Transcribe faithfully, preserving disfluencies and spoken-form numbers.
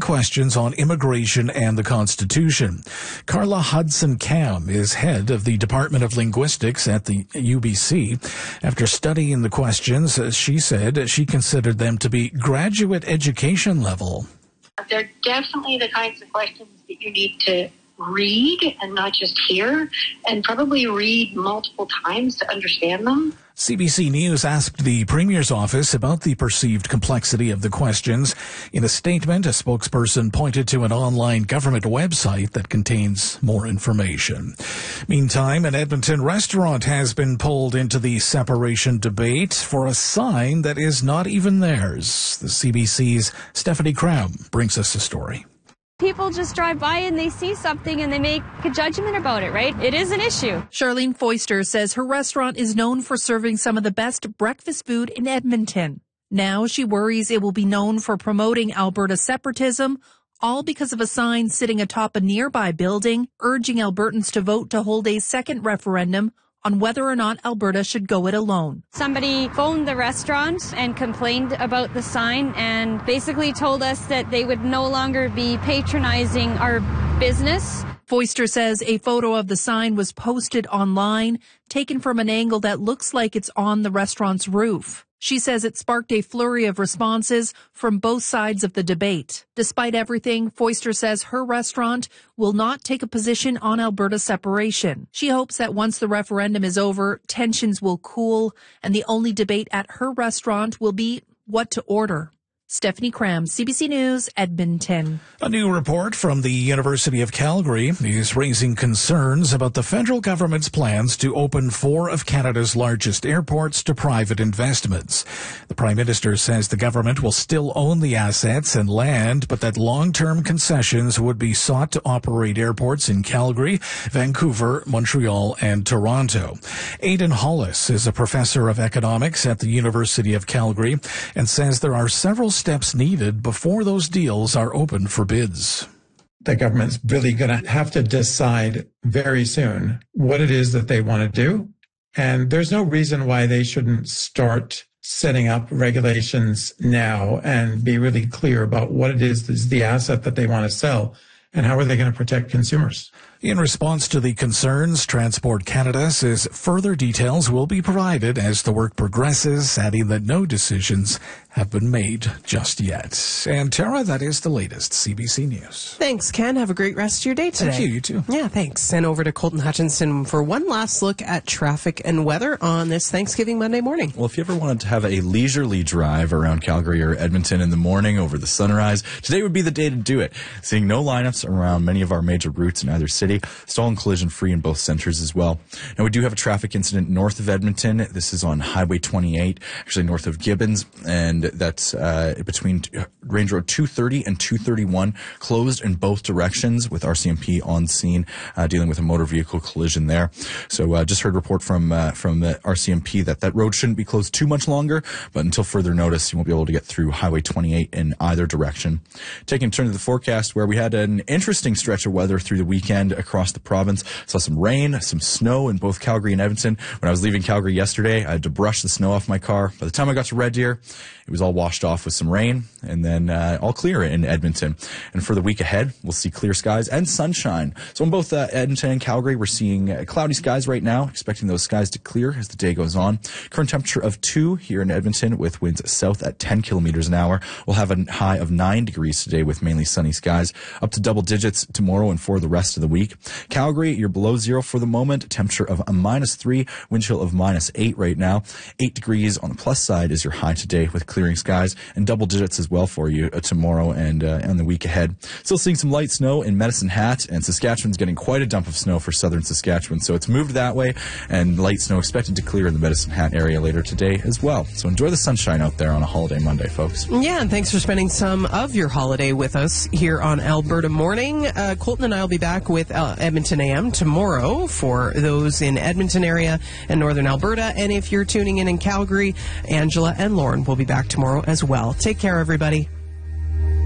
questions on immigration and the Constitution. Carla Hudson-Cam is head of the Department of Linguistics at the U B C. After studying the questions, she said she considered them to be graduate education level. They're definitely the kinds of questions that you need to read and not just hear, and probably read multiple times to understand them. C B C News asked the Premier's office about the perceived complexity of the questions. In a statement, a spokesperson pointed to an online government website that contains more information. Meantime, an Edmonton restaurant has been pulled into the separation debate for a sign that is not even theirs. The C B C's Stephanie Cram brings us the story. People just drive by and they see something and they make a judgment about it, right? It is an issue. Charlene Foister says her restaurant is known for serving some of the best breakfast food in Edmonton. Now she worries it will be known for promoting Alberta separatism, all because of a sign sitting atop a nearby building urging Albertans to vote to hold a second referendum on whether or not Alberta should go it alone. Somebody phoned the restaurant and complained about the sign and basically told us that they would no longer be patronizing our business. Foister says a photo of the sign was posted online, taken from an angle that looks like it's on the restaurant's roof. She says it sparked a flurry of responses from both sides of the debate. Despite everything, Foister says her restaurant will not take a position on Alberta separation. She hopes that once the referendum is over, tensions will cool, and the only debate at her restaurant will be what to order. Stephanie Cram, C B C News, Edmonton. A new report from the University of Calgary is raising concerns about the federal government's plans to open four of Canada's largest airports to private investments. The Prime Minister says the government will still own the assets and land, but that long-term concessions would be sought to operate airports in Calgary, Vancouver, Montreal, and Toronto. Aidan Hollis is a professor of economics at the University of Calgary and says there are several steps needed before those deals are open for bids. The government's really going to have to decide very soon what it is that they want to do. And there's no reason why they shouldn't start setting up regulations now and be really clear about what it is is the asset that they want to sell and how are they going to protect consumers. In response to the concerns, Transport Canada says further details will be provided as the work progresses, adding that no decisions have been made just yet. And Tara, that is the latest C B C News. Thanks, Ken. Have a great rest of your day today. Thank you, you too. Yeah, thanks. And over to Colton Hutchinson for one last look at traffic and weather on this Thanksgiving Monday morning. Well, if you ever wanted to have a leisurely drive around Calgary or Edmonton in the morning over the sunrise, today would be the day to do it. Seeing no lineups around many of our major routes in either city, stall and collision free in both centers as well. Now, we do have a traffic incident north of Edmonton. This is on Highway twenty-eight, actually north of Gibbons, and that's uh, between Range Road two thirty and two thirty-one, closed in both directions with R C M P on scene, uh, dealing with a motor vehicle collision there. So uh, just heard a report from uh, from the R C M P that that road shouldn't be closed too much longer, but until further notice, you won't be able to get through Highway twenty-eight in either direction. Taking a turn to the forecast, where we had an interesting stretch of weather through the weekend across the province. Saw some rain, some snow in both Calgary and Edmonton. When I was leaving Calgary yesterday, I had to brush the snow off my car. By the time I got to Red Deer, it was all washed off with some rain, and then uh, all clear in Edmonton. And for the week ahead, we'll see clear skies and sunshine. So in both uh, Edmonton and Calgary, we're seeing uh, cloudy skies right now, expecting those skies to clear as the day goes on. Current temperature of two here in Edmonton with winds south at ten kilometers an hour. We'll have a high of nine degrees today with mainly sunny skies, up to double digits tomorrow and for the rest of the week. Calgary, you're below zero for the moment. Temperature of a minus three, wind chill of minus eight right now. Eight degrees on the plus side is your high today with clearing skies, and double digits as well for you uh, tomorrow and uh, and the week ahead. Still seeing some light snow in Medicine Hat, and Saskatchewan's getting quite a dump of snow for southern Saskatchewan, so it's moved that way, and light snow expected to clear in the Medicine Hat area later today as well. So enjoy the sunshine out there on a holiday Monday, folks. Yeah, and thanks for spending some of your holiday with us here on Alberta Morning. Uh, Colton and I will be back with uh, Edmonton A M tomorrow for those in Edmonton area and northern Alberta. And if you're tuning in in Calgary, Angela and Lauren will be back tomorrow as well. Take care, everybody.